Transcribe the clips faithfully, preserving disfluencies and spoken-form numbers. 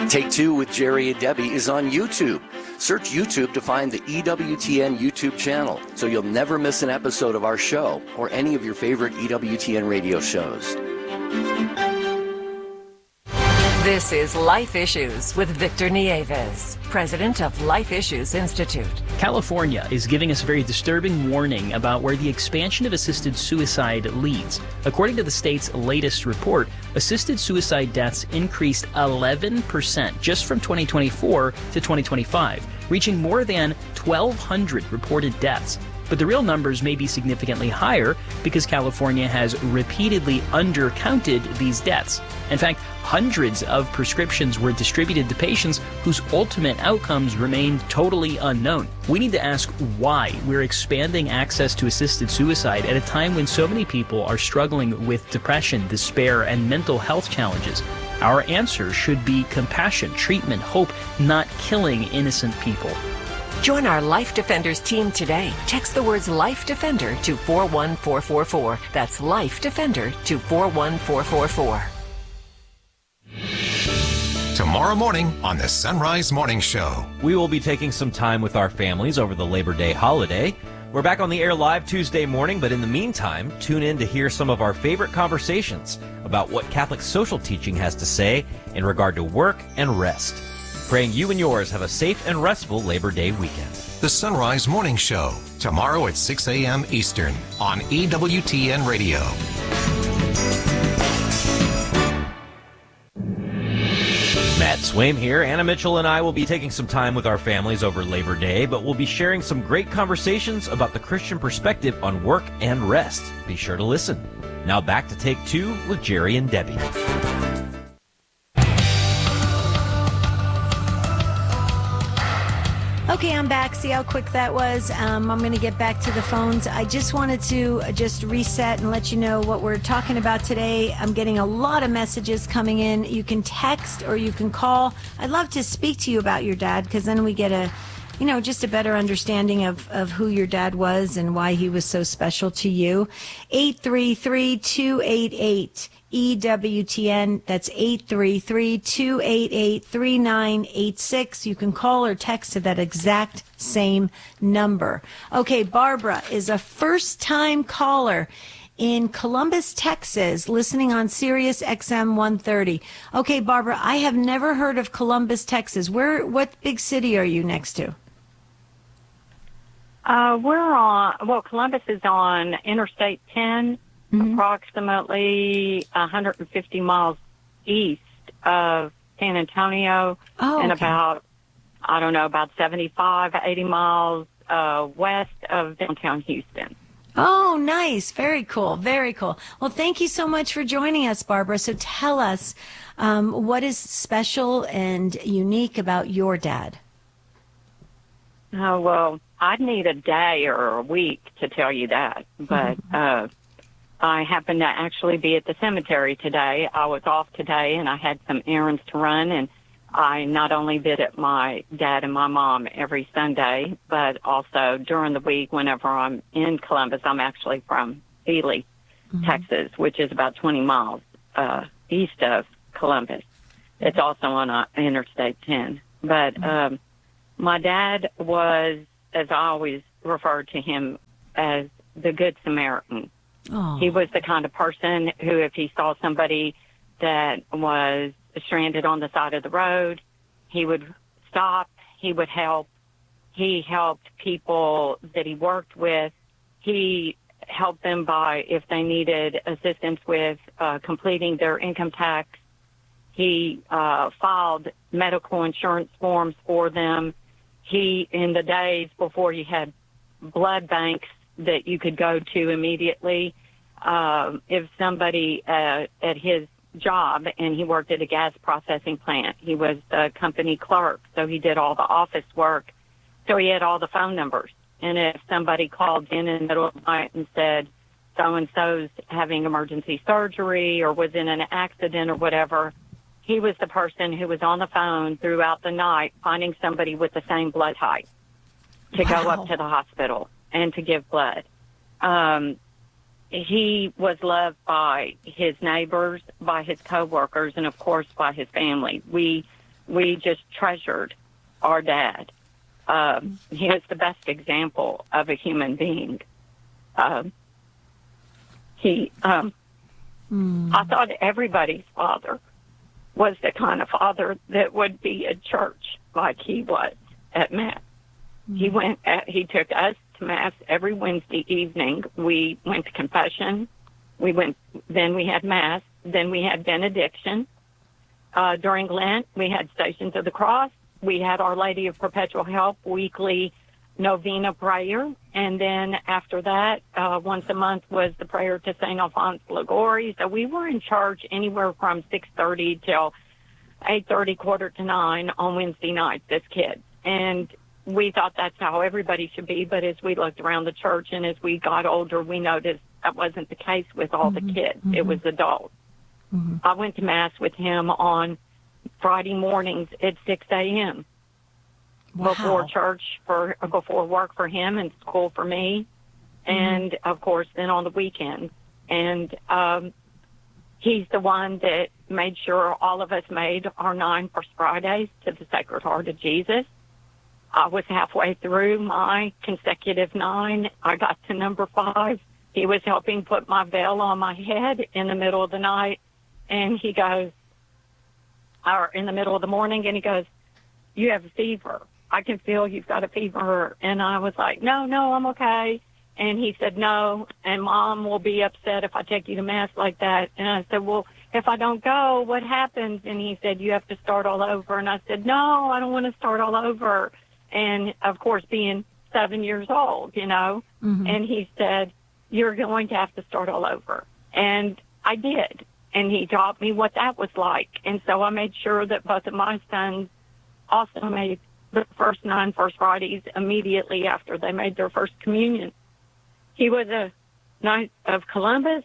Take Two with Jerry and Debbie is on YouTube. Search YouTube to find the E W T N YouTube channel so you'll never miss an episode of our show or any of your favorite E W T N radio shows. This is Life Issues with Victor Nieves, president of Life Issues Institute. California is giving us a very disturbing warning about where the expansion of assisted suicide leads. According to the state's latest report, assisted suicide deaths increased eleven percent just from twenty twenty-four to twenty twenty-five, reaching more than twelve hundred reported deaths. But the real numbers may be significantly higher because California has repeatedly undercounted these deaths. In fact, hundreds of prescriptions were distributed to patients whose ultimate outcomes remained totally unknown. We need to ask why we're expanding access to assisted suicide at a time when so many people are struggling with depression, despair, and mental health challenges. Our answer should be compassion, treatment, hope, not killing innocent people. Join our Life Defenders team today. Text the words Life Defender to four one four four four. That's Life Defender to four one four four four. Tomorrow morning on the Sunrise Morning Show. We will be taking some time with our families over the Labor Day holiday. We're back on the air live Tuesday morning, but in the meantime, tune in to hear some of our favorite conversations about what Catholic social teaching has to say in regard to work and rest. Praying you and yours have a safe and restful Labor Day weekend. The Sunrise Morning Show, tomorrow at six a.m. Eastern on E W T N Radio. Matt Swaim here. Anna Mitchell and I will be taking some time with our families over Labor Day, but we'll be sharing some great conversations about the Christian perspective on work and rest. Be sure to listen. Now back to Take Two with Jerry and Debbie. Okay, I'm back. See how quick that was? Um, I'm going to get back to the phones. I just wanted to just reset and let you know what we're talking about today. I'm getting a lot of messages coming in. You can text or you can call. I'd love to speak to you about your dad because then we get a, you know, just a better understanding of, of who your dad was and why he was so special to you. eight three three, two eight eight E W T N. That's eight three three, two eight eight, three nine eight six. You can call or text to that exact same number. Okay, Barbara is a first-time caller in Columbus, Texas, listening on Sirius X M one thirty. Okay, Barbara, I have never heard of Columbus, Texas. Where? What big city are you next to? Uh, we're on, well, Columbus is on Interstate ten. Mm-hmm. Approximately one hundred fifty miles east of San Antonio, oh, and okay. about, I don't know, about seventy-five, eighty miles uh, west of downtown Houston. Oh, nice. Very cool. Very cool. Well, thank you so much for joining us, Barbara. So tell us, um, what is special and unique about your dad? Oh, well, I'd need a day or a week to tell you that, but mm-hmm. uh I happened to actually be at the cemetery today. I was off today, and I had some errands to run, and I not only visit my dad and my mom every Sunday, but also during the week whenever I'm in Columbus. I'm actually from Ely, mm-hmm. Texas, which is about twenty miles uh, east of Columbus. It's also on uh, Interstate ten. But mm-hmm. um, my dad was, as I always referred to him, as the Good Samaritan. Oh. He was the kind of person who, if he saw somebody that was stranded on the side of the road, he would stop, he would help. He helped people that he worked with. He helped them by, if they needed assistance with uh, completing their income tax. He uh, filed medical insurance forms for them. He, in the days before you had blood banks that you could go to immediately, um, if somebody uh, at his job, and he worked at a gas processing plant, he was a company clerk, so he did all the office work, so he had all the phone numbers. And if somebody called in in the middle of the night and said so-and-so's having emergency surgery or was in an accident or whatever, he was the person who was on the phone throughout the night finding somebody with the same blood type to wow. go up to the hospital and to give blood. Um, he was loved by his neighbors, by his coworkers, and, of course, by his family. We we just treasured our dad. Um, he was the best example of a human being. Um, he, um, mm. I thought everybody's father was the kind of father that would be at church like he was at Mass. Mm. He went, at, he took us to Mass every Wednesday evening. We went to confession. We went, then we had Mass. Then we had benediction. Uh, during Lent, we had Stations of the Cross. We had Our Lady of Perpetual Help weekly novena prayer. And then after that, uh, once a month was the prayer to Saint Alphonse Liguori. So we were in church anywhere from six thirty till eight thirty, quarter to nine on Wednesday nights as kids. And we thought that's how everybody should be. But as we looked around the church and as we got older, we noticed that wasn't the case with all mm-hmm. the kids. Mm-hmm. It was adults. Mm-hmm. I went to Mass with him on Friday mornings at six a.m. Wow. Before church, for before work for him and school for me, mm-hmm. and, of course, then on the weekends. And um, he's the one that made sure all of us made our nine First Fridays to the Sacred Heart of Jesus. I was halfway through my consecutive nine. I got to number five. He was helping put my veil on my head in the middle of the night. And he goes, or in the middle of the morning, and he goes, "You have a fever. I can feel you've got a fever." And I was like, no, no, I'm okay. And he said, no, and Mom will be upset if I take you to Mass like that. And I said, well, if I don't go, what happens? And he said, you have to start all over. And I said, no, I don't want to start all over. And, of course, being seven years old, you know. Mm-hmm. And he said, you're going to have to start all over. And I did. And he taught me what that was like. And so I made sure that both of my sons also made the first nine First Fridays immediately after they made their first communion. He was a Knight of Columbus.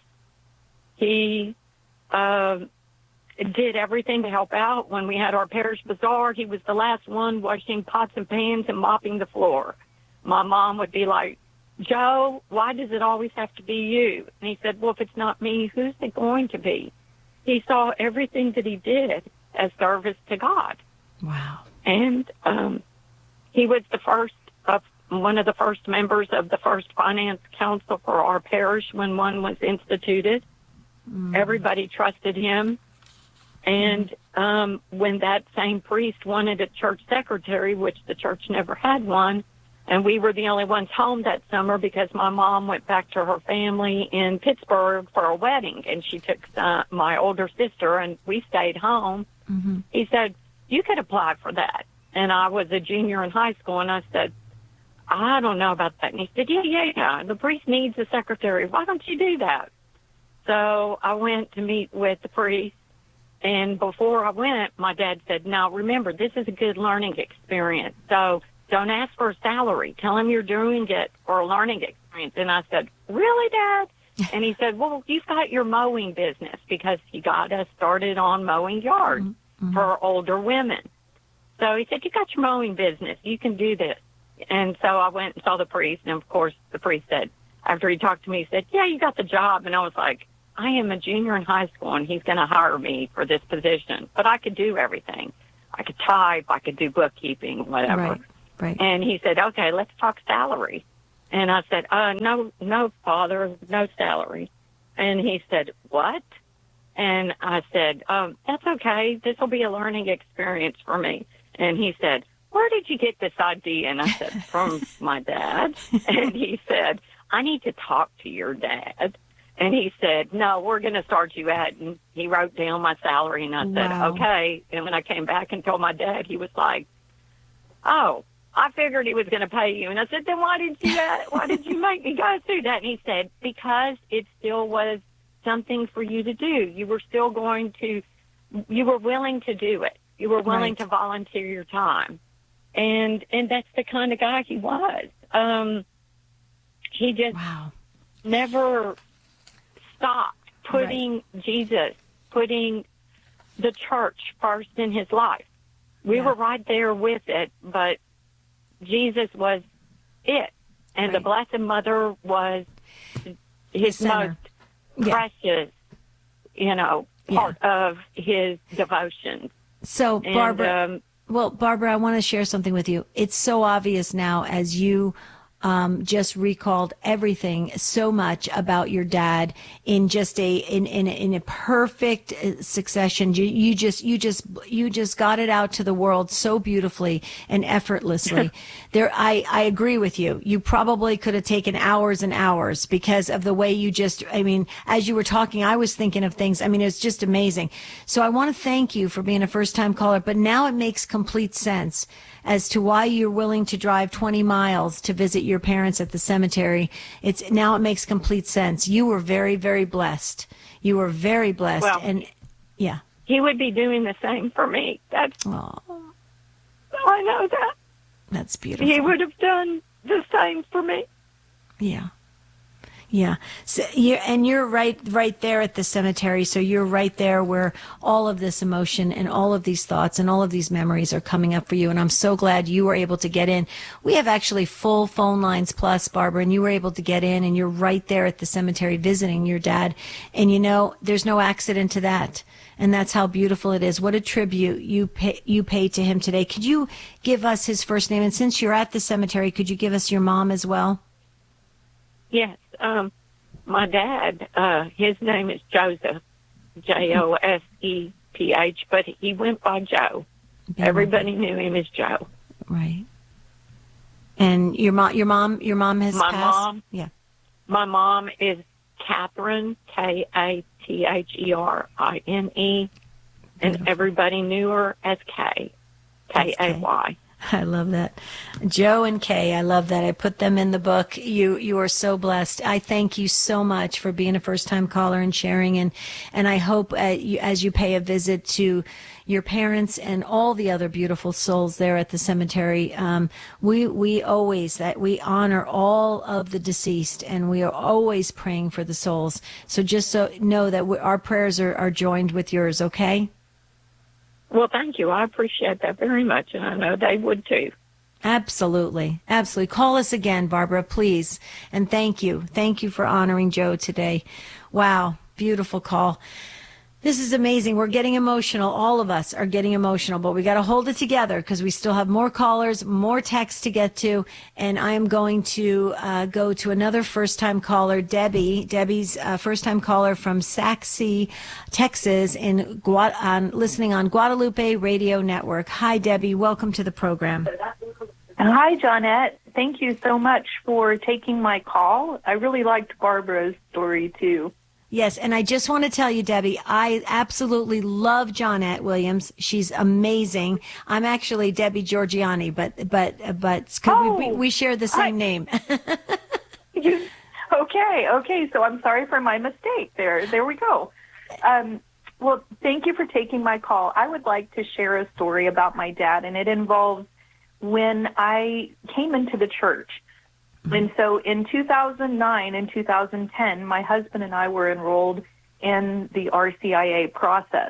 He uh, did everything to help out. When we had our parish bazaar, he was the last one washing pots and pans and mopping the floor. My mom would be like, Joe, why does it always have to be you? And he said, well, if it's not me, who's it going to be? He saw everything that he did as service to God. Wow. And um, he was the first, of one of the first members of the first finance council for our parish when one was instituted. Mm. Everybody trusted him. And um, when that same priest wanted a church secretary, which the church never had one, and we were the only ones home that summer because my mom went back to her family in Pittsburgh for a wedding, and she took uh, my older sister, and we stayed home. Mm-hmm. He said, you could apply for that. And I was a junior in high school, and I said, I don't know about that. And he said, yeah, yeah, yeah, the priest needs a secretary. Why don't you do that? So I went to meet with the priest, and before I went, my dad said, now, remember, this is a good learning experience, so don't ask for a salary. Tell him you're doing it for a learning experience. And I said, really, Dad? And he said, well, you've got your mowing business, because he got us started on mowing yards mm-hmm. for older women. So he said, you got your mowing business. You can do this. And so I went and saw the priest. And, of course, the priest said, after he talked to me, he said, yeah, you got the job. And I was like, I am a junior in high school, and he's going to hire me for this position. But I could do everything. I could type. I could do bookkeeping, whatever. Right. Right. And he said, okay, let's talk salary. And I said, uh, no, no, Father, no salary. And he said, what? And I said, um, that's okay. This will be a learning experience for me. And he said, where did you get this idea? And I said, from my dad. And he said, I need to talk to your dad. And he said, no, we're going to start you at, and he wrote down my salary. And I said, wow. okay. And when I came back and told my dad, he was like, oh, I figured he was going to pay you. And I said, then why did you, uh, why did you make me go through that? And he said, because it still was something for you to do. You were still going to, you were willing to do it. You were willing right. to volunteer your time. And, and that's the kind of guy he was. Um, he just wow. never stopped putting right. Jesus, putting the church first in his life. We yeah. were right there with it, but Jesus was it. And right. the Blessed Mother was his most yeah. precious, you know, part yeah. of his devotions. So, And, Barbara, um, well, Barbara, I want to share something with you. It's so obvious now as you um, just recalled everything so much about your dad in just a in in, in a perfect succession. You, you just you just you just got it out to the world so beautifully and effortlessly. There, I I agree with you. You probably could have taken hours and hours because of the way you just. I mean, as you were talking, I was thinking of things. I mean, it's just amazing. So I want to thank you for being a first-time caller. But now it makes complete sense as to why you're willing to drive twenty miles to visit your parents at the cemetery. It's now it makes complete sense. You were very, very blessed. You were very blessed. Well, and yeah. he would be doing the same for me. That's, Oh, I know that. that's beautiful. He would have done the same for me. Yeah. Yeah. So you and you're right right there at the cemetery. So you're right there where all of this emotion and all of these thoughts and all of these memories are coming up for you. And I'm so glad you were able to get in. We have actually full phone lines plus, Barbara, and you were able to get in and you're right there at the cemetery visiting your dad. And you know, there's no accident to that. And that's how beautiful it is. What a tribute you pay, you pay to him today. Could you give us his first name? And since you're at the cemetery, could you give us your mom as well? Yes. Um, my dad, uh, his name is Joseph, J O S E P H, but he went by Joe. Everybody knew him as Joe. Right. And your mom, your mom, your mom has My passed? mom? Yeah. My mom is Catherine, K A T H E R I N E, and Beautiful. everybody knew her as Kay, K A Y. I love that. Joe and Kay, I love that. I put them in the book. You you are so blessed. I thank you so much for being a first-time caller and sharing. And, and I hope uh, you, as you pay a visit to your parents and all the other beautiful souls there at the cemetery, um, we we always, that we honor all of the deceased, and we are always praying for the souls. So just so know that we, our prayers are, are joined with yours, okay? Well, thank you. I appreciate that very much, and I know they would too. Absolutely. Absolutely. Call us again, Barbara, please. And thank you. Thank you for honoring Joe today. Wow. Beautiful call. This is amazing. We're getting emotional. All of us are getting emotional, but we got to hold it together because we still have more callers, more texts to get to. And I am going to uh, go to another first-time caller, Debbie. Debbie's uh, first-time caller from Sac City, Texas, in Gua- on, listening on Guadalupe Radio Network. Hi, Debbie. Welcome to the program. Hi, Johnette. Thank you so much for taking my call. I really liked Barbara's story, too. Yes, and I just want to tell you, Debbie, I absolutely love Johnette Williams. She's amazing. I'm actually Debbie Georgiani, but but but Oh, we, we share the same I, name. you, okay, okay. So I'm sorry for my mistake. There, there we go. Um, well, thank you for taking my call. I would like to share a story about my dad, and it involves when I came into the church. And so in two thousand nine and two thousand ten, my husband and I were enrolled in the R C I A process.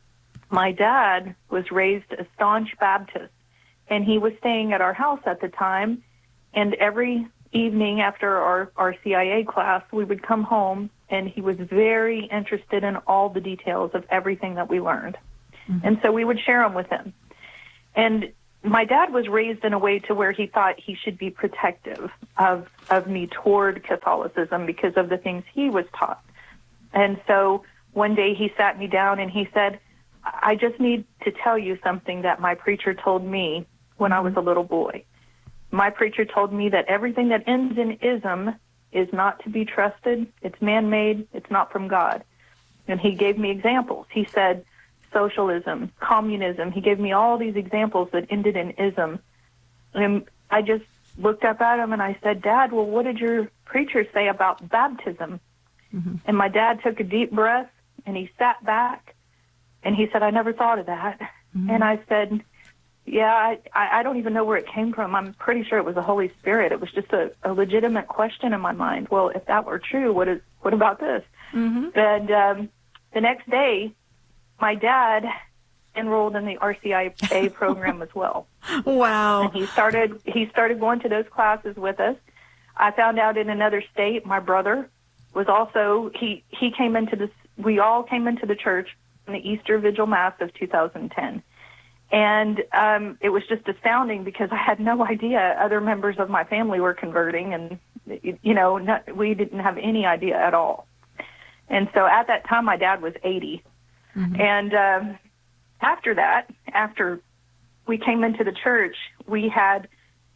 My dad was raised a staunch Baptist, and he was staying at our house at the time. And every evening after our R C I A class, we would come home, and he was very interested in all the details of everything that we learned. Mm-hmm. And so we would share them with him. And my dad was raised in a way to where he thought he should be protective of, of me toward Catholicism because of the things he was taught. And so one day he sat me down and he said, I just need to tell you something that my preacher told me when I was a little boy. My preacher told me that everything that ends in ism is not to be trusted. It's man-made. It's not from God. And he gave me examples. He said, socialism, communism. He gave me all these examples that ended in ism. And I just looked up at him and I said, Dad, well, what did your preacher say about baptism? Mm-hmm. And my dad took a deep breath and he sat back and he said, I never thought of that. Mm-hmm. And I said, yeah, I, I don't even know where it came from. I'm pretty sure it was the Holy Spirit. It was just a, a legitimate question in my mind. Well, if that were true, what is what about this? Mm-hmm. And um, the next day, my dad enrolled in the R C I A program as well. Wow. And he started he started going to those classes with us. I found out in another state, my brother was also, he, he came into this, we all came into the church in the Easter Vigil Mass of two thousand ten. And um, it was just astounding because I had no idea other members of my family were converting, and, you know, not, we didn't have any idea at all. And so at that time, my dad was eighty. Mm-hmm. And um, after that, after we came into the church, we had,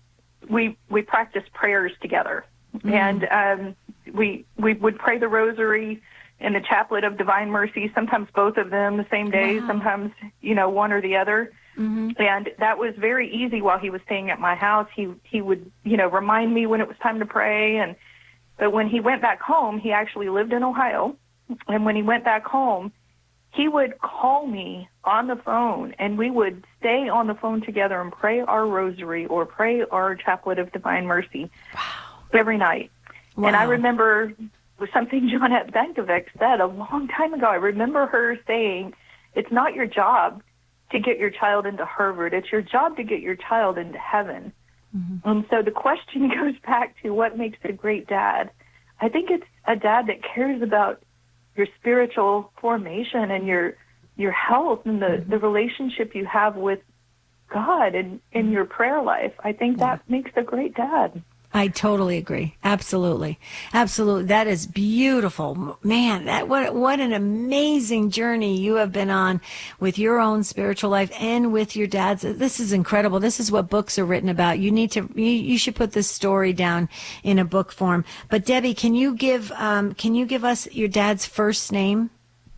we we practiced prayers together. Mm-hmm. And um, we we would pray the rosary and the Chaplet of Divine Mercy, sometimes both of them the same day, wow. sometimes, you know, one or the other. Mm-hmm. And that was very easy while he was staying at my house. He he would, you know, remind me when it was time to pray. And but when he went back home, he actually lived in Ohio. And when he went back home, he would call me on the phone, and we would stay on the phone together and pray our rosary or pray our Chaplet of Divine Mercy wow. every night. Wow. And I remember something Johnette Benkovic said a long time ago. I remember her saying, it's not your job to get your child into Harvard. It's your job to get your child into heaven. Mm-hmm. And so the question goes back to what makes a great dad. I think it's a dad that cares about your spiritual formation and your your health and the, mm-hmm. the relationship you have with God and in mm-hmm. your prayer life. I think yeah. that makes a great dad. I totally agree. Absolutely. Absolutely. That is beautiful. Man, that what what an amazing journey you have been on with your own spiritual life and with your dad's. This is incredible. This is what books are written about. You need to you, you should put this story down in a book form. But Debbie, can you give um can you give us your dad's first name?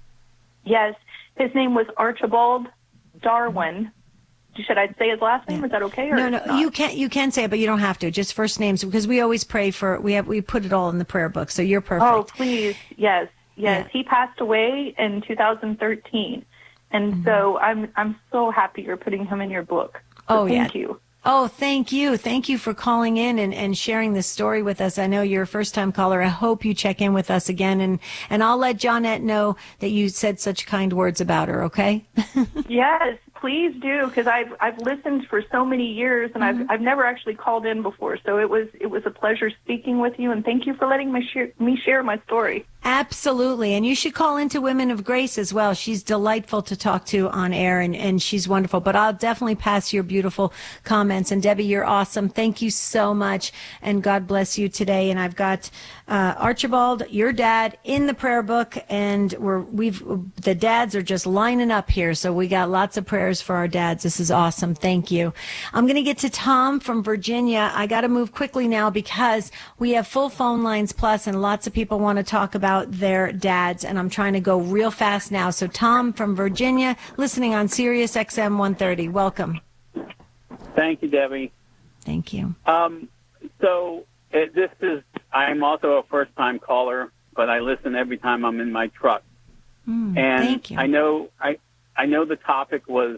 Yes. His name was Archibald Darwin. Should I say his last name? Yeah. Is that okay? Or no, no, not? you can you can say it, but you don't have to. Just first names, because we always pray for. We have we put it all in the prayer book, so you're perfect. Oh, please, yes, yes. Yeah. He passed away in two thousand thirteen, and mm-hmm. so I'm I'm so happy you're putting him in your book. So oh, thank yeah. you. Oh, thank you. Thank you for calling in and, and sharing this story with us. I know you're a first-time caller. I hope you check in with us again, and, and I'll let Johnette know that you said such kind words about her, okay? Yes, please do, because I've I've listened for so many years, and mm-hmm. I've I've never actually called in before. So it was it was a pleasure speaking with you, and thank you for letting me share, me share my story. Absolutely. And you should call into Women of Grace as well. She's delightful to talk to on air, and, and she's wonderful. But I'll definitely pass your beautiful comments. And Debbie, you're awesome. Thank you so much. And God bless you today. And I've got uh, Archibald, your dad, in the prayer book. And we're, we've, the dads are just lining up here. So we got lots of prayers for our dads. This is awesome. Thank you. I'm going to get to Tom from Virginia. I got to move quickly now because we have full phone lines plus, and lots of people want to talk about their dads, and I'm trying to go real fast now. So Tom from Virginia, listening on Sirius X M one thirty. Welcome. Thank you, Debbie. Thank you. Um, so it, this is, I'm also a first-time caller, but I listen every time I'm in my truck. Mm, and thank you. I know I I know the topic was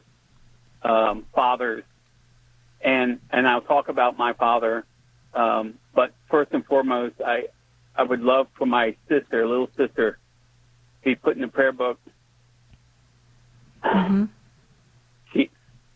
um, fathers, and and I'll talk about my father. Um, but first and foremost, I I would love for my sister, little sister, to be put in the prayer book. Mm-hmm. She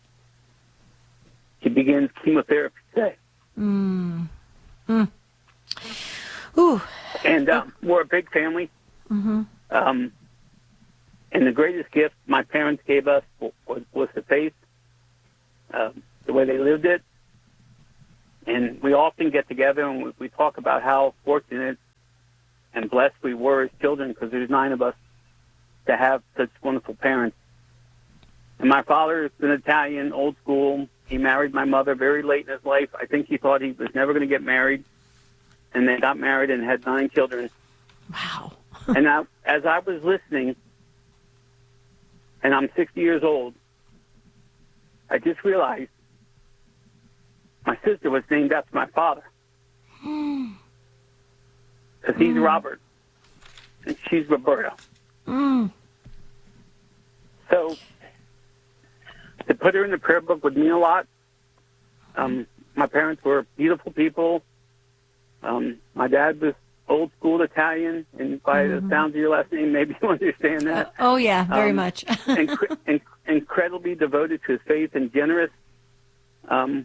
she begins chemotherapy today. Mm. Mm. Ooh. And um, we're a big family. Mm-hmm. Um, and the greatest gift my parents gave us was, was the faith, um, the way they lived it. And we often get together and we, we talk about how fortunate and blessed we were as children, because there's nine of us, to have such wonderful parents. And my father is an Italian, old school. He married my mother very late in his life. I think he thought he was never going to get married. And they got married and had nine children. Wow. And I, as I was listening, and I'm sixty years old, I just realized my sister was named after my father. Because he's mm. Robert, and she's Roberta. Mm. So to put her in the prayer book would mean a lot. Um, my parents were beautiful people. Um, my dad was old school Italian, and by mm-hmm. the sounds of your last name, maybe you understand that. Uh, oh, yeah, very um, much. inc- inc- incredibly devoted to his faith and generous. Um,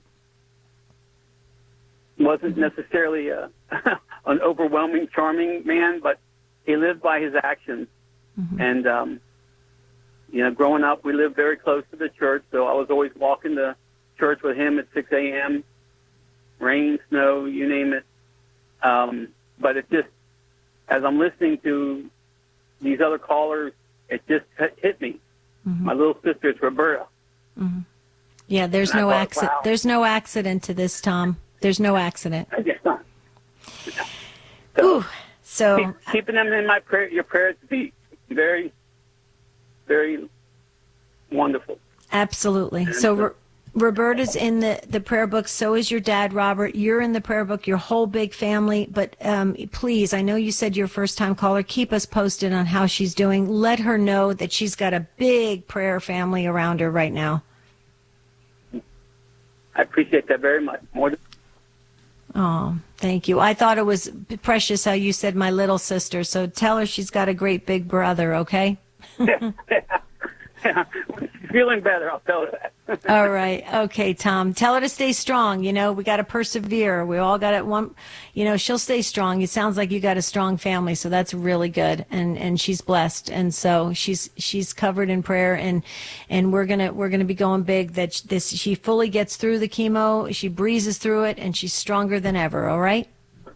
wasn't necessarily a, an overwhelming, charming man, but he lived by his actions. Mm-hmm. And um, you know, growing up, we lived very close to the church, so I was always walking to church with him at six a.m., rain, snow, you name it. Um, but it just, as I'm listening to these other callers, it just hit me. Mm-hmm. My little sister is Roberta. Mm-hmm. Yeah, there's and no thought, accident. wow. There's no accident to this, Tom. There's no accident. I guess not. So, Ooh, so keep, keeping them in my prayer, your prayers to be very, very wonderful. Absolutely. And so. Ro- Roberta's in the, the prayer book. So is your dad, Robert. You're in the prayer book, your whole big family. But um, please, I know you said you're a first-time caller. Keep us posted on how she's doing. Let her know that she's got a big prayer family around her right now. I appreciate that very much. More than- Oh, thank you. I thought it was precious how you said my little sister. So tell her she's got a great big brother, okay? yeah. She's feeling better, I'll tell her that. All right. Okay, Tom. Tell her to stay strong. You know, we got to persevere. We all got it. One, you know, she'll stay strong. It sounds like you got a strong family, so that's really good. And and she's blessed, and so she's she's covered in prayer. And and we're gonna we're gonna be going big. That this she fully gets through the chemo. She breezes through it, and she's stronger than ever. All right.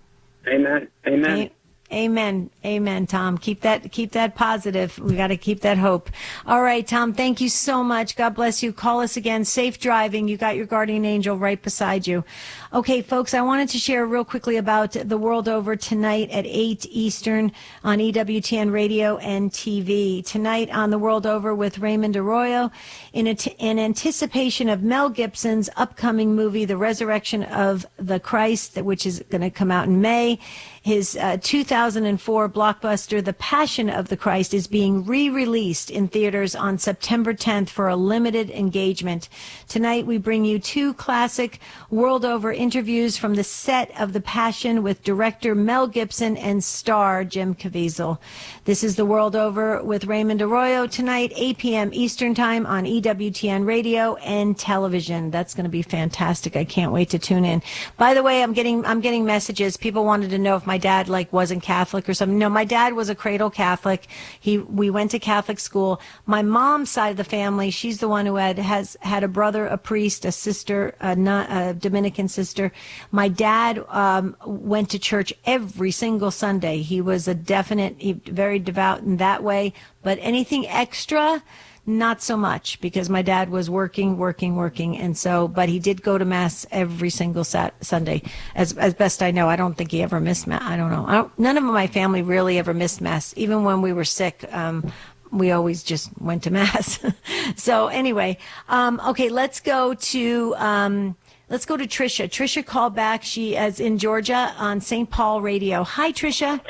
Amen. Amen. A- Amen. Amen, Tom. Keep that keep that positive. We got to keep that hope. All right, Tom, thank you so much. God bless you. Call us again. Safe driving. You got your guardian angel right beside you. Okay, folks, I wanted to share real quickly about The World Over tonight at eight Eastern on E W T N Radio and T V. Tonight on The World Over with Raymond Arroyo in, a t- in anticipation of Mel Gibson's upcoming movie, The Resurrection of the Christ, which is going to come out in May. His uh, two thousand four blockbuster, The Passion of the Christ, is being re-released in theaters on September tenth for a limited engagement. Tonight, we bring you two classic World Over interviews from the set of The Passion with director Mel Gibson and star Jim Caviezel. This is The World Over with Raymond Arroyo tonight, eight p.m. Eastern Time on E W T N Radio and television. That's going to be fantastic. I can't wait to tune in. By the way, I'm getting I'm getting messages. People wanted to know if my dad like wasn't Catholic or something. No, my dad was a cradle Catholic. He we went to Catholic school. My mom's side of the family, she's the one who had has had a brother, a priest, a sister, a, a Dominican sister. My dad um, went to church every single Sunday. He was a definite, he, very devout in that way. But anything extra, not so much, because my dad was working, working, working, and so. But he did go to mass every single sat- Sunday, as as best I know. I don't think he ever missed mass. I don't know. I don't, none of my family really ever missed mass, even when we were sick. Um, we always just went to mass. So anyway, um, okay, let's go to um, let's go to Tricia. Tricia called back. She is in Georgia on Saint Paul Radio. Hi, Tricia.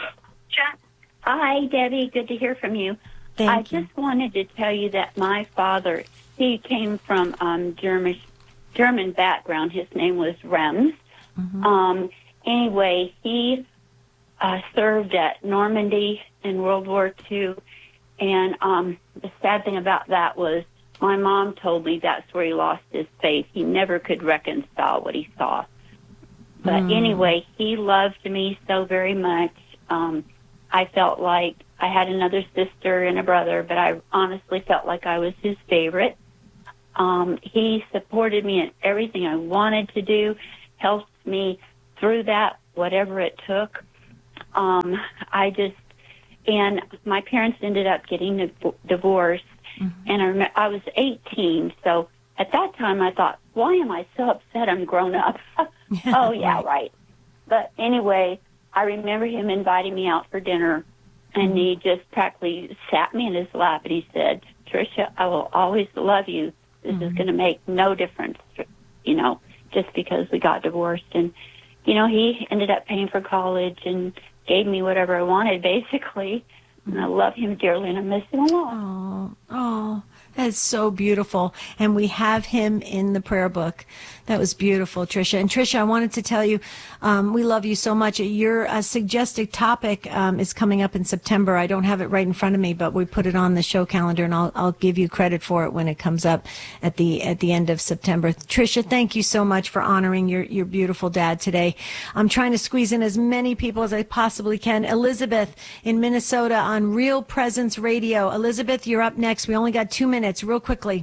Hi, Debbie. Good to hear from you. Thank I you. just wanted to tell you that my father, he came from um, German, German background. His name was Rems. Mm-hmm. Um, anyway, he uh, served at Normandy in World War Two. And um, the sad thing about that was my mom told me that's where he lost his faith. He never could reconcile what he saw. But Mm. anyway, he loved me so very much. Um, I felt like I had another sister and a brother, but I honestly felt like I was his favorite. Um, he supported me in everything I wanted to do, helped me through that, whatever it took. Um, I just, and my parents ended up getting div- divorced, Mm-hmm. and I, rem- I was eighteen, so at that time I thought, why am I so upset I'm grown up? Oh, yeah, Right. right. But anyway, I remember him inviting me out for dinner, and he just practically sat me in his lap, and he said, Tricia, I will always love you. This Mm-hmm. is going to make no difference, you know, just because we got divorced. And, you know, he ended up paying for college and gave me whatever I wanted, basically. And I love him dearly, and I miss him a lot. Oh, oh, That is so beautiful. And we have him in the prayer book. That was beautiful, Tricia. And Tricia, I wanted to tell you, um, we love you so much. Your uh, suggested topic um, is coming up in September. I don't have it right in front of me, but we put it on the show calendar, and I'll, I'll give you credit for it when it comes up at the at the end of September. Tricia, thank you so much for honoring your, your beautiful dad today. I'm trying to squeeze in as many people as I possibly can. Elizabeth in Minnesota on Real Presence Radio. Elizabeth, you're up next. We only got two minutes, real quickly.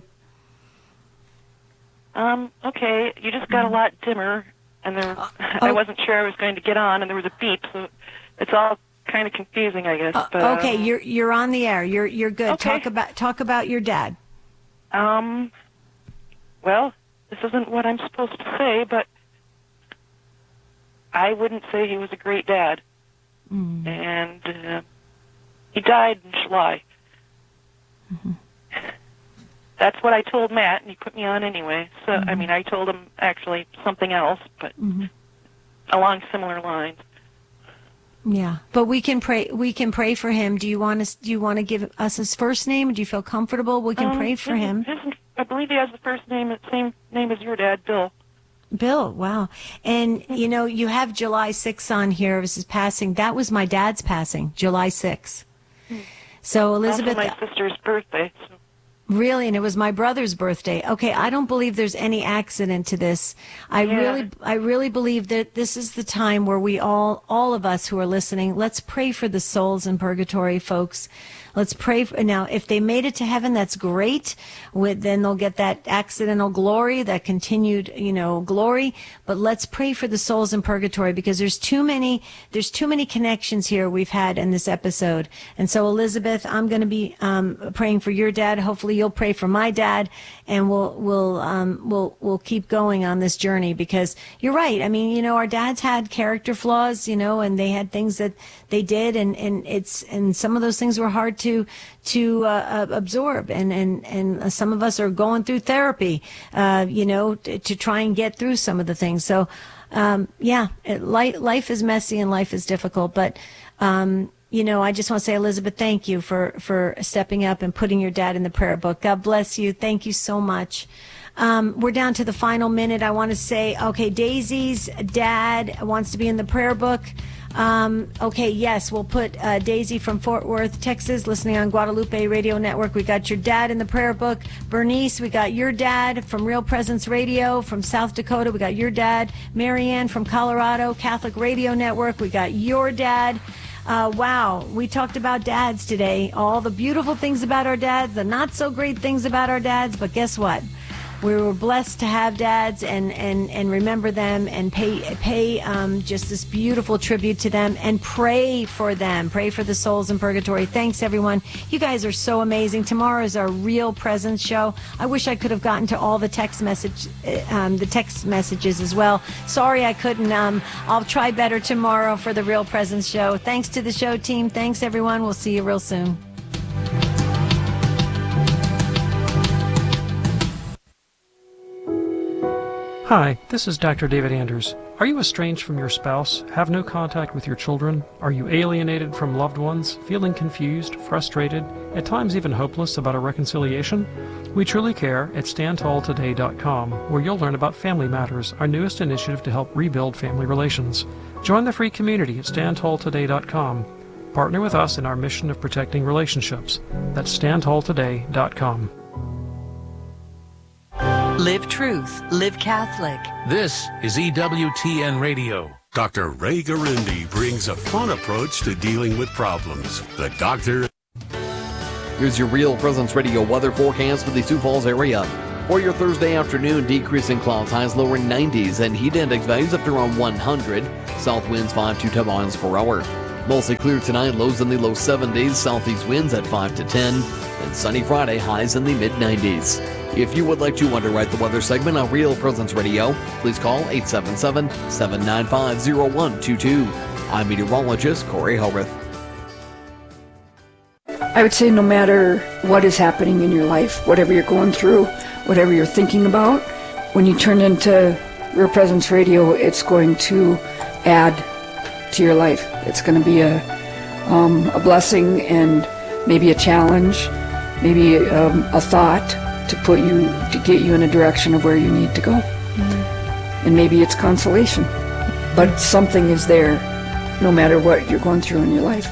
Um, okay, you just got a lot dimmer, and there, oh. I wasn't sure I was going to get on, and there was a beep, so it's all kind of confusing, I guess. Uh, but, okay, um, you're you're on the air. You're you're good. Okay. Talk about talk about your dad. Um, well, this isn't what I'm supposed to say, but I wouldn't say he was a great dad, mm. and uh, he died in July. Mm-hmm. That's what I told Matt, and he put me on anyway. So, mm-hmm. I mean, I told him actually something else, but mm-hmm. along similar lines. Yeah, but we can pray. We can pray for him. Do you want us? Do you want to give us his first name? Do you feel comfortable? We can um, pray for his, him. His, I believe he has the first name, the same name as your dad, Bill. Bill, wow. And, you know, you have July sixth on here, this is passing. That was my dad's passing, July sixth. Hmm. So, Elizabeth... Also my sister's birthday. So. Really? And it was my brother's birthday. Okay, I don't believe there's any accident to this. I yeah. really I really believe that this is the time where we all, all of us who are listening, let's pray for the souls in purgatory, folks. Let's pray for, now, if they made it to heaven, that's great. With, then they'll get that accidental glory, that continued, you know, glory. But let's pray for the souls in purgatory, because there's too many, there's too many connections here we've had in this episode. And so, Elizabeth, I'm going to be um, praying for your dad. Hopefully, you'll pray for my dad, and we'll we'll um, we'll we'll keep going on this journey, because you're right. I mean, you know, our dads had character flaws, you know, and they had things that they did, and, and it's and some of those things were hard to to to uh, absorb, and and and some of us are going through therapy, uh, you know, to, to try and get through some of the things. So, um, yeah, it, life life is messy and life is difficult, but. Um, You know, I just want to say, Elizabeth, thank you for, for stepping up and putting your dad in the prayer book. God bless you. Thank you so much. Um, we're down to the final minute. I want to say, okay, Daisy's dad wants to be in the prayer book. Um, okay, yes, we'll put uh, Daisy from Fort Worth, Texas, listening on Guadalupe Radio Network. We got your dad in the prayer book. Bernice, we got your dad from Real Presence Radio. From South Dakota, we got your dad. Marianne from Colorado, Catholic Radio Network. We got your dad. Uh, wow, we talked about dads today. All the beautiful things about our dads, the not so great things about our dads, but guess what? We were blessed to have dads, and, and, and remember them, and pay pay um, just this beautiful tribute to them, and pray for them. Pray for the souls in purgatory. Thanks, everyone. You guys are so amazing. Tomorrow is our Real Presence show. I wish I could have gotten to all the text message, um, the text messages as well. Sorry I couldn't. Um, I'll try better tomorrow for the Real Presence show. Thanks to the show team. Thanks, everyone. We'll see you real soon. Hi, this is Doctor David Anders. Are you estranged from your spouse? Have no contact with your children? Are you alienated from loved ones? Feeling confused, frustrated, at times even hopeless about a reconciliation? We truly care at stand tall today dot com, where you'll learn about Family Matters, our newest initiative to help rebuild family relations. Join the free community at stand tall today dot com. Partner with us in our mission of protecting relationships. That's stand tall today dot com. Live truth. Live Catholic. This is E W T N Radio. Doctor Ray Garindi brings a fun approach to dealing with problems. The doctor... Here's your Real Presence Radio weather forecast for the Sioux Falls area. For your Thursday afternoon, decreasing clouds, highs lower nineties, and heat index values up to around one hundred. South winds five to ten miles per hour. Mostly clear tonight, lows in the low seventies, southeast winds at five to ten, and sunny Friday, highs in the mid nineties. If you would like to underwrite the weather segment on Real Presence Radio, please call eight seven seven, seven nine five, zero one two two. I'm meteorologist Corey Hellrith. I would say no matter what is happening in your life, whatever you're going through, whatever you're thinking about, when you turn into Real Presence Radio, it's going to add to your life. It's going to be a, um, a blessing and maybe a challenge. maybe um, a thought to put you, to get you in a direction of where you need to go. Mm-hmm. And maybe it's consolation, but something is there no matter what you're going through in your life.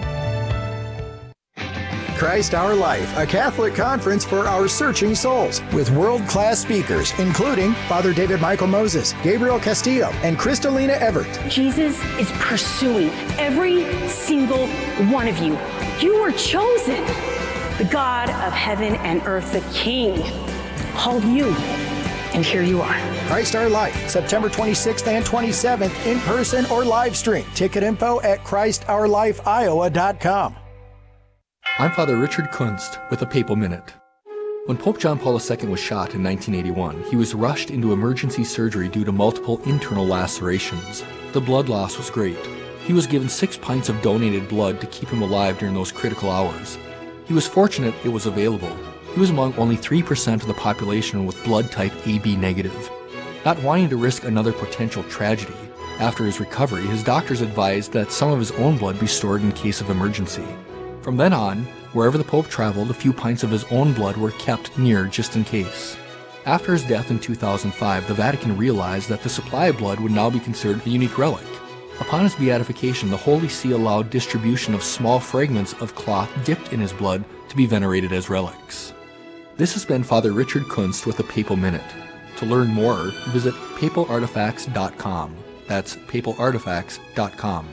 Christ Our Life, a Catholic conference for our searching souls, with world-class speakers, including Father David Michael Moses, Gabriel Castillo, and Kristalina Everett. Jesus is pursuing every single one of you. You were chosen. The God of heaven and earth, the King, called you, and here you are. Christ Our Life, September twenty-sixth and twenty-seventh, in person or live stream. Ticket info at Christ Our Life Iowa dot com. I'm Father Richard Kunst with a Papal Minute. When Pope John Paul the Second was shot in nineteen eighty-one, he was rushed into emergency surgery due to multiple internal lacerations. The blood loss was great. He was given six pints of donated blood to keep him alive during those critical hours. He was fortunate it was available. He was among only three percent of the population with blood type A B negative. Not wanting to risk another potential tragedy, after his recovery, his doctors advised that some of his own blood be stored in case of emergency. From then on, wherever the Pope traveled, a few pints of his own blood were kept near just in case. After his death in two thousand five, the Vatican realized that the supply of blood would now be considered a unique relic. Upon his beatification, the Holy See allowed distribution of small fragments of cloth dipped in his blood to be venerated as relics. This has been Father Richard Kunst with a Papal Minute. To learn more, visit papal artifacts dot com. That's papal artifacts dot com.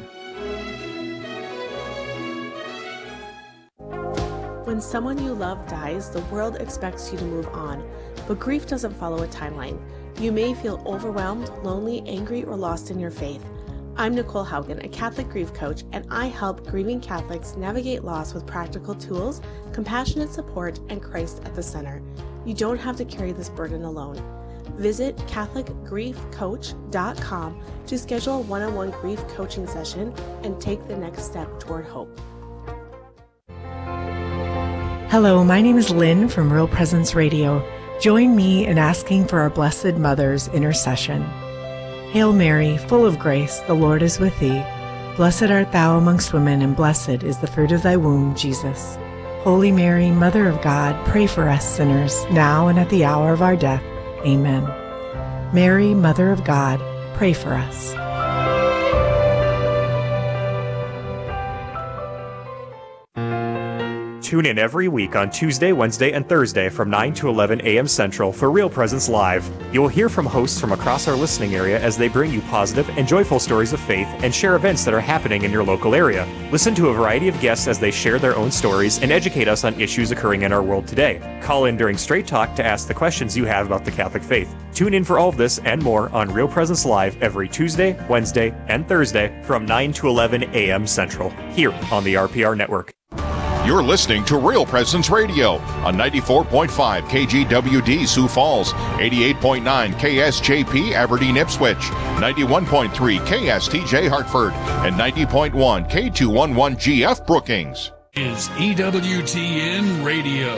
When someone you love dies, the world expects you to move on, but grief doesn't follow a timeline. You may feel overwhelmed, lonely, angry, or lost in your faith. I'm Nicole Haugen, a Catholic grief coach, and I help grieving Catholics navigate loss with practical tools, compassionate support, and Christ at the center. You don't have to carry this burden alone. Visit catholic grief coach dot com to schedule a one-on-one grief coaching session and take the next step toward hope. Hello, my name is Lynn from Real Presence Radio. Join me in asking for our Blessed Mother's intercession. Hail Mary, full of grace, the Lord is with thee. Blessed art thou amongst women, and blessed is the fruit of thy womb, Jesus. Holy Mary, Mother of God, pray for us sinners, now and at the hour of our death. Amen. Mary, Mother of God, pray for us. Tune in every week on Tuesday, Wednesday, and Thursday from nine to eleven a.m. Central for Real Presence Live. You will hear from hosts from across our listening area as they bring you positive and joyful stories of faith and share events that are happening in your local area. Listen to a variety of guests as they share their own stories and educate us on issues occurring in our world today. Call in during Straight Talk to ask the questions you have about the Catholic faith. Tune in for all of this and more on Real Presence Live every Tuesday, Wednesday, and Thursday from nine to eleven a.m. Central, here on the R P R Network. You're listening to Real Presence Radio on ninety-four point five K G W D Sioux Falls, eighty-eight point nine K S J P Aberdeen Ipswich, ninety-one point three K S T J Hartford, and ninety point one K two eleven G F Brookings. Is E W T N Radio.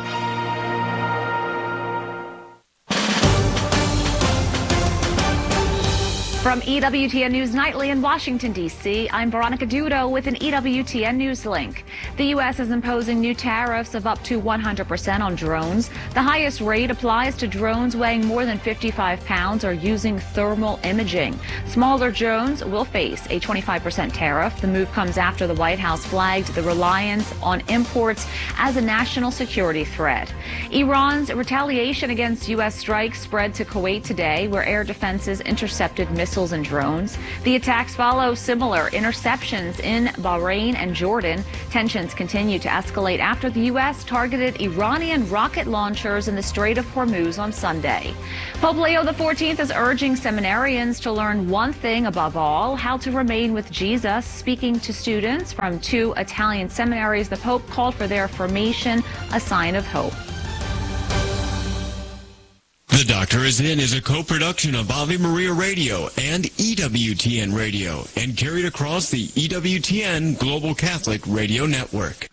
From E W T N News Nightly in Washington, D C, I'm Veronica Dudo with an E W T N News link. The U S is imposing new tariffs of up to one hundred percent on drones. The highest rate applies to drones weighing more than fifty-five pounds or using thermal imaging. Smaller drones will face a twenty-five percent tariff. The move comes after the White House flagged the reliance on imports as a national security threat. Iran's retaliation against U S strikes spread to Kuwait today, where air defenses intercepted missiles and drones. The attacks follow similar interceptions in Bahrain and Jordan. Tensions continue to escalate after the U S targeted Iranian rocket launchers in the Strait of Hormuz on Sunday. Pope Leo the fourteenth is urging seminarians to learn one thing above all, how to remain with Jesus. Speaking to students from two Italian seminaries, the Pope called for their formation a sign of hope. The Doctor Is In is a co-production of Ave Maria Radio and E W T N Radio and carried across the E W T N Global Catholic Radio Network.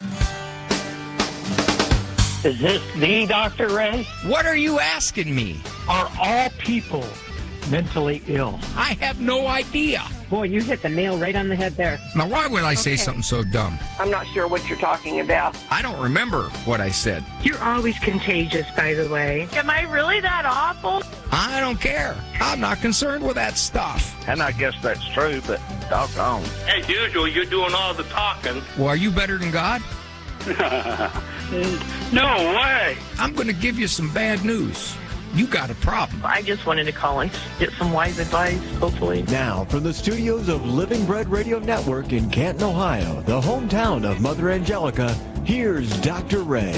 Is this the Doctor Ray? What are you asking me? Are all people mentally ill? I have no idea. Boy, you hit the nail right on the head there. Now, why would I say something so dumb? I'm not sure what you're talking about. I don't remember what I said. You're always contagious, by the way. Am I really that awful? I don't care. I'm not concerned with that stuff. And I guess that's true, but doggone. As usual, you're doing all the talking. Well, are you better than God? No way. I'm going to give you some bad news. You got a problem. I just wanted to call and get some wise advice, hopefully. Now, from the studios of Living Bread Radio Network in Canton, Ohio, the hometown of Mother Angelica, here's Doctor Ray.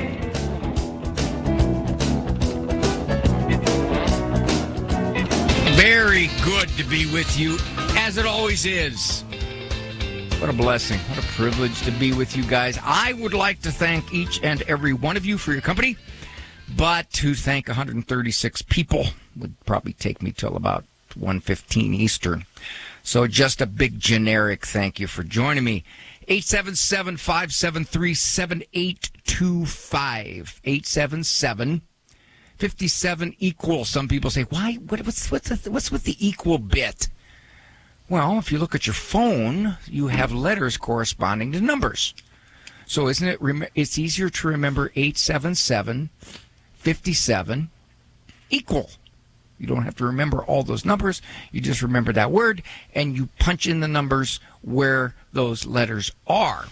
Very good to be with you, as it always is. What a blessing. What a privilege to be with you guys. I would like to thank each and every one of you for your company. But to thank one hundred thirty-six people would probably take me till about one fifteen Eastern. So just a big generic thank you for joining me. eight seven seven, five seven three, seven eight two five. eight seven seven, five seven, equal. Some people say, why? What, what's, what's, the, what's with the equal bit? Well, if you look at your phone, you have letters corresponding to numbers. So isn't it, rem- it's easier to remember eight seven seven, fifty-seven, equal. You don't have to remember all those numbers. You just remember that word, and you punch in the numbers where those letters are.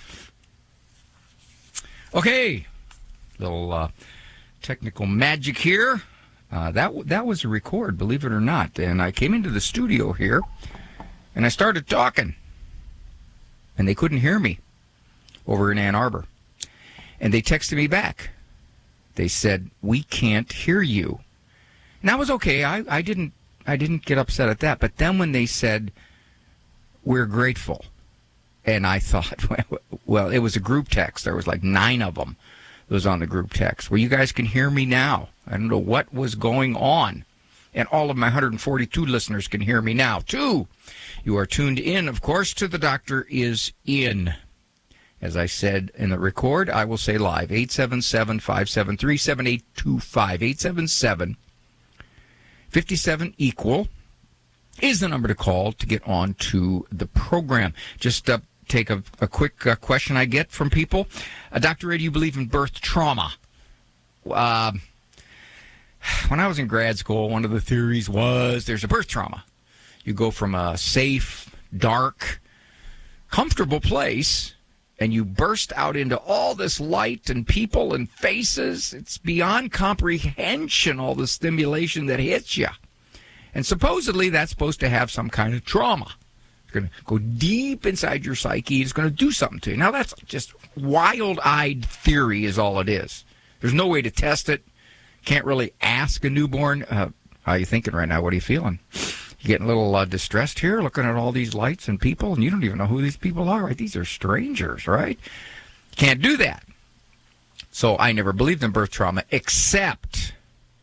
Okay, little uh, technical magic here. Uh, that that was a record, believe it or not. And I came into the studio here, and I started talking, and they couldn't hear me over in Ann Arbor. And they texted me back. They said, we can't hear you. And that was okay. I, I didn't I didn't get upset at that. But then when they said, we're grateful, and I thought, well, it was a group text. There was like nine of them that was on the group text. Well, you guys can hear me now. I don't know what was going on. And all of my one hundred forty-two listeners can hear me now, too. You are tuned in, of course, to The Doctor Is In. As I said in the record, I will say live, eight seven seven, five seven three, seven eight two five. eight seven seven, five seven, equal is the number to call to get on to the program. Just uh, take a, a quick uh, question I get from people. Uh, Doctor Ray, do you believe in birth trauma? Uh, when I was in grad school, one of the theories was there's a birth trauma. You go from a safe, dark, comfortable place, and you burst out into all this light and people and faces. It's beyond comprehension, all the stimulation that hits you. And supposedly that's supposed to have some kind of trauma. It's going to go deep inside your psyche. It's going to do something to you. Now, that's just wild-eyed theory is all it is. There's no way to test it. Can't really ask a newborn, uh, how are you thinking right now? What are you feeling? You getting a little uh, distressed here, looking at all these lights and people, and you don't even know who these people are, right? These are strangers, right? Can't do that. So I never believed in birth trauma, except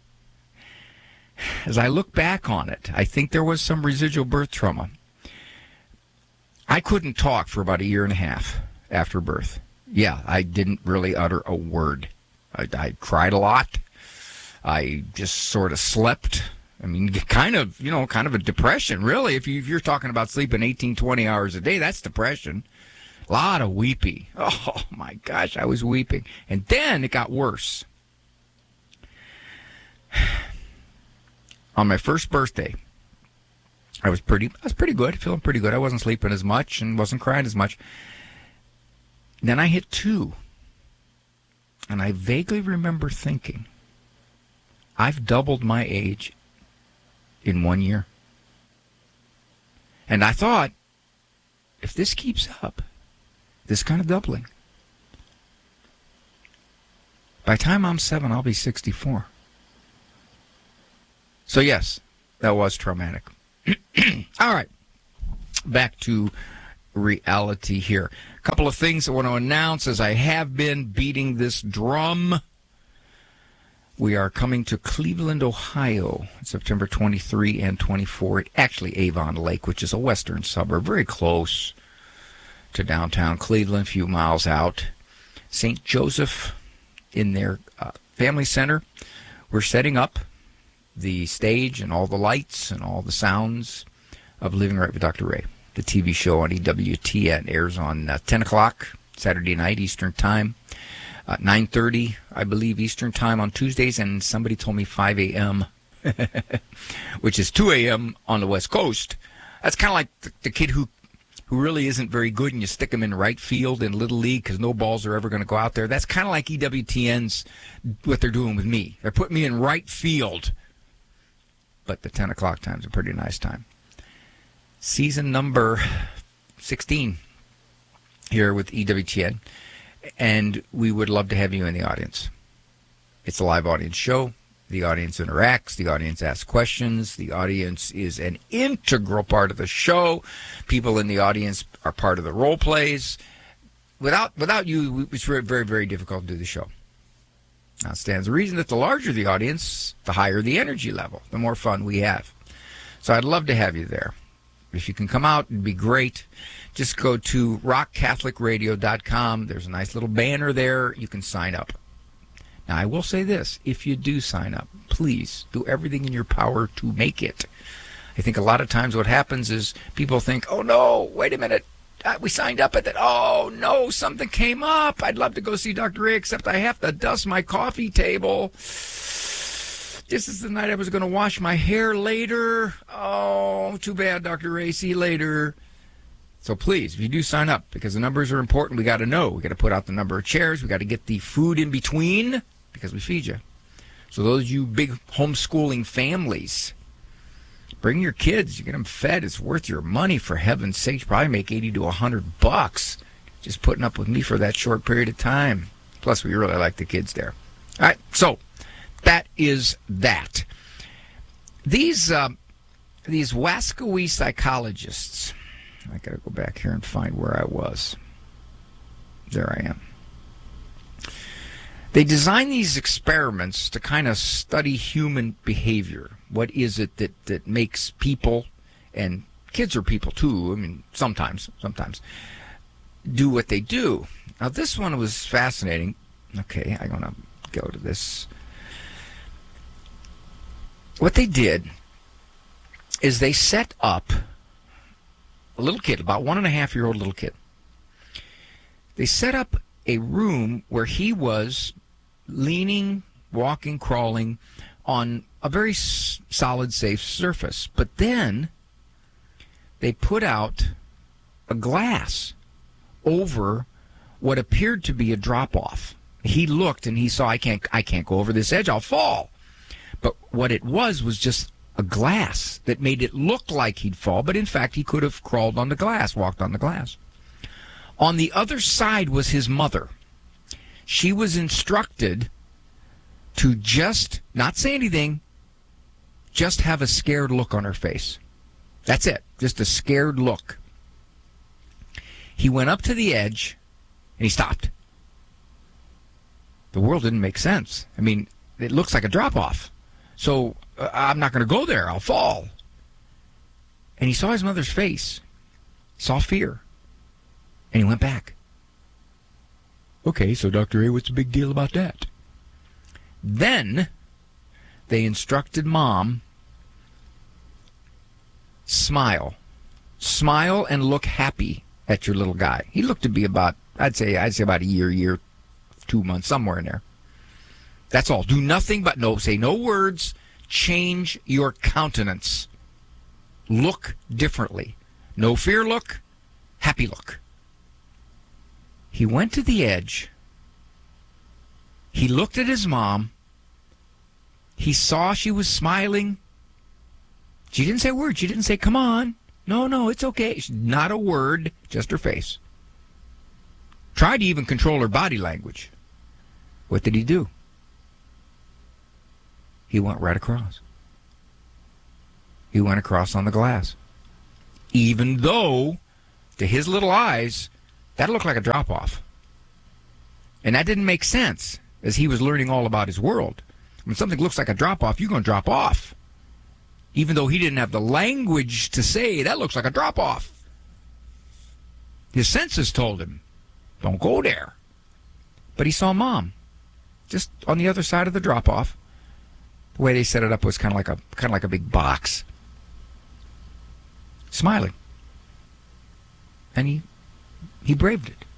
as I look back on it, I think there was some residual birth trauma. I couldn't talk for about a year and a half after birth. Yeah, I didn't really utter a word. I, I cried a lot. I just sort of slept. I mean, kind of, you know, kind of a depression, really. If, you, if you're talking about sleeping eighteen, twenty hours a day, that's depression. A lot of weepy. Oh, my gosh, I was weeping. And then it got worse. On my first birthday, I was pretty, I was pretty good, feeling pretty good. I wasn't sleeping as much and wasn't crying as much. Then I hit two. And I vaguely remember thinking, I've doubled my age in one year. And I thought, if this keeps up, this kind of doubling, by the time I'm seven, I'll be sixty-four. So yes, that was traumatic. All right, back to reality here. A couple of things I want to announce as I have been beating this drum. We are coming to Cleveland, Ohio, September twenty-third and twenty-fourth. Actually, Avon Lake, which is a western suburb, very close to downtown Cleveland, a few miles out. Saint Joseph in their uh, family center. We're setting up the stage and all the lights and all the sounds of Living Right with Doctor Ray. The T V show on E W T N airs on uh, ten o'clock Saturday night Eastern Time, uh, nine thirty, I believe, Eastern Time on Tuesdays, and somebody told me five a.m., which is two a.m. on the West Coast. That's kind of like the, the kid who who really isn't very good, and you stick him in right field in Little League because no balls are ever going to go out there. That's kind of like E W T N's, what they're doing with me. They're putting me in right field. But the ten o'clock time's a pretty nice time. Season number sixteen here with E W T N, and we would love to have you in the audience. It's a live audience show. The audience interacts. The audience asks questions. The audience is an integral part of the show. People in the audience are part of the role plays. Without without you, it's very, very, very difficult to do the show. Now, it stands to reason that the larger the audience, the higher the energy level, the more fun we have. So I'd love to have you there. If you can come out, it'd be great. Just go to rock catholic radio dot com. There's a nice little banner there. You can sign up. Now, I will say this. If you do sign up, please do everything in your power to make it. I think a lot of times what happens is people think, oh, no, wait a minute. Uh, we signed up at that. Oh, no, something came up. I'd love to go see Doctor Ray, except I have to dust my coffee table. This is the night I was going to wash my hair later. Oh, too bad, Doctor Ray. See you later. So please, if you do sign up, because the numbers are important, we got to know. We got to put out the number of chairs. We got to get the food in between, because we feed you. So those of you big homeschooling families, bring your kids. You get them fed. It's worth your money, for heaven's sake. You probably make eighty to a hundred bucks just putting up with me for that short period of time. Plus, we really like the kids there. All right, so that is that. These uh, these Wascowee psychologists, I got to go back here and find where I was. There I am. They design these experiments to kind of study human behavior. What is it that, that makes people, and kids are people too, I mean, sometimes, sometimes, do what they do. Now, this one was fascinating. Okay, I'm going to go to this. What they did is they set up a little kid, about one and a half year old little kid. They set up a room where he was leaning, walking, crawling on a very s- solid, safe surface. But then they put out a glass over what appeared to be a drop-off. He looked and he saw, I can't, I can't go over this edge, I'll fall. But what it was was just a glass that made it look like he'd fall, but in fact he could have crawled on the glass, walked on the glass. On the other side was his mother. She was instructed to just not say anything, just have a scared look on her face. That's it, just a scared look. He went up to the edge and he stopped. The world didn't make sense. I mean, it looks like a drop-off. So uh, I'm not going to go there. I'll fall. And he saw his mother's face, saw fear, and he went back. Okay, so Doctor A, what's the big deal about that? Then they instructed Mom, smile. Smile and look happy at your little guy. He looked to be about, I'd say, I'd say about a year, year, two months, somewhere in there. That's all. Do nothing but no, say no words. Change your countenance. Look differently. No fear look, happy look. He went to the edge. He looked at his mom. He saw she was smiling. She didn't say a word. She didn't say, come on. No, no, it's okay. Not a word, just her face. Tried to even control her body language. What did he do? He went right across. He went across on the glass. Even though, to his little eyes, that looked like a drop-off. And that didn't make sense, as he was learning all about his world. When something looks like a drop-off, you're going to drop off. Even though he didn't have the language to say, that looks like a drop-off. His senses told him, don't go there. But he saw Mom, just on the other side of the drop-off. The way they set it up was kind of like a kind of like a big box. Smiling. And he he braved it.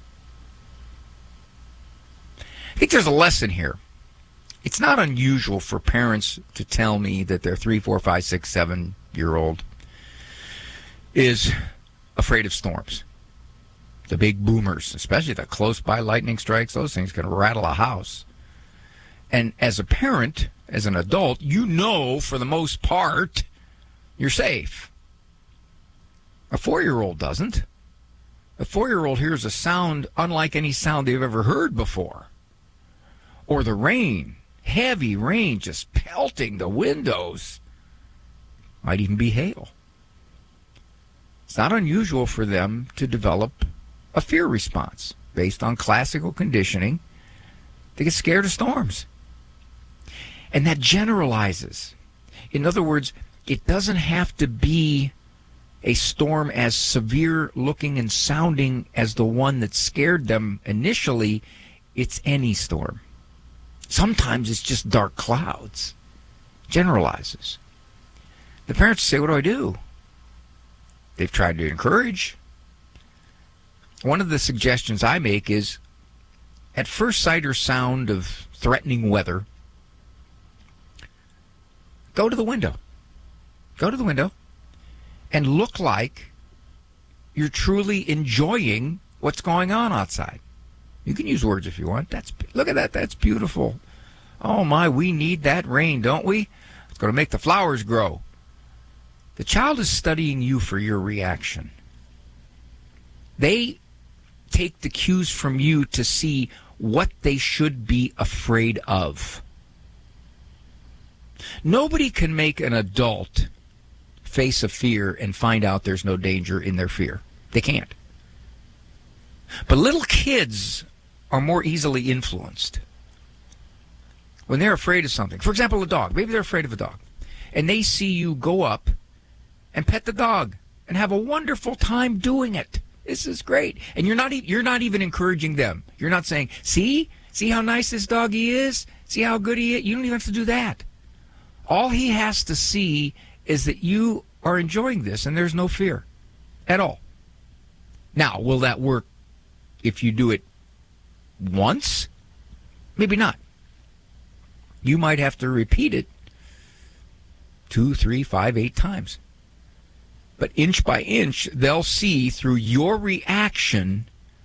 I think there's a lesson here. It's not unusual for parents to tell me that their three, four, five, six, seven year old is afraid of storms. The big boomers, especially the close by lightning strikes, those things can rattle a house. And as a parent, as an adult, you know for the most part you're safe. A four-year-old doesn't. A four-year-old hears a sound unlike any sound they've ever heard before. Or the rain, heavy rain just pelting the windows. Might even be hail. It's not unusual for them to develop a fear response based on classical conditioning. They get scared of storms. And that generalizes. In other words, it doesn't have to be a storm as severe looking and sounding as the one that scared them initially. It's any storm. Sometimes it's just dark clouds. Generalizes. The parents say, what do I do? They've tried to encourage. One of the suggestions I make is, at first sight or sound of threatening weather, go to the window. Go to the window and look like you're truly enjoying what's going on outside. You can use words if you want. That's look at that. That's beautiful. Oh, my, we need that rain, don't we? It's going to make the flowers grow. The child is studying you for your reaction. They take the cues from you to see what they should be afraid of. Nobody can make an adult face a fear and find out there's no danger in their fear. They can't. But little kids are more easily influenced. When they're afraid of something, for example, a dog, maybe they're afraid of a dog, and they see you go up and pet the dog and have a wonderful time doing it. This is great. And you're not e- you're not even encouraging them. You're not saying, see? See how nice this doggy is? See how good he is? You don't even have to do that. All he has to see is that you are enjoying this and there's no fear at all. Now, will that work if you do it once? Maybe not. You might have to repeat it two, three, five, eight times. But inch by inch, they'll see through your reaction,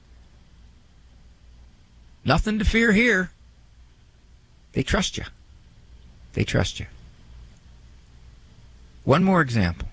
nothing to fear here. They trust you. They trust you. One more example.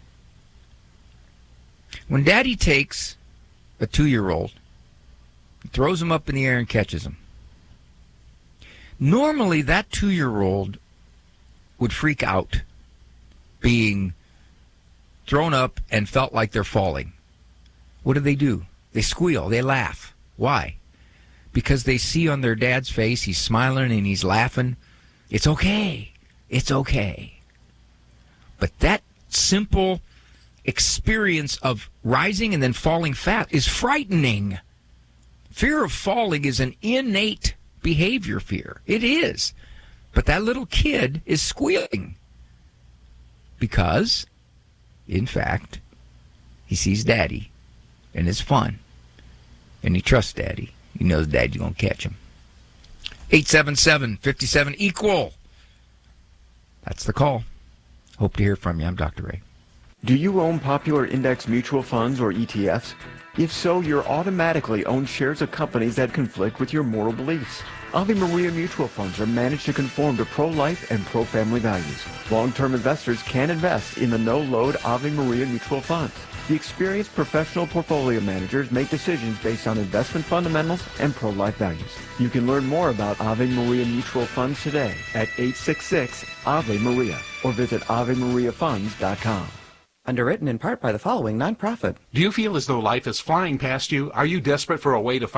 When Daddy takes a two-year-old, throws him up in the air and catches him, normally that two-year-old would freak out being thrown up and felt like they're falling. What do they do? They squeal. They laugh. Why? Because they see on their dad's face, he's smiling and he's laughing. It's okay. It's okay. But that simple experience of rising and then falling fast is frightening. Fear of falling is an innate behavior fear. It is. But that little kid is squealing because, in fact, he sees Daddy and it's fun. And he trusts Daddy. He knows Daddy's going to catch him. eight seven seven, five seven, equal. That's the call. Hope to hear from you. I'm Doctor Ray. Do you own popular index mutual funds or E T Fs? If so, you're automatically own shares of companies that conflict with your moral beliefs. Ave Maria mutual funds are managed to conform to pro-life and pro-family values. Long-term investors can invest in the no-load Ave Maria mutual funds. The experienced professional portfolio managers make decisions based on investment fundamentals and pro-life values. You can learn more about Ave Maria mutual funds today at eight six six, A V E Maria or visit ave maria funds dot com. Underwritten in part by the following nonprofit. Do you feel as though life is flying past you? Are you desperate for a way to find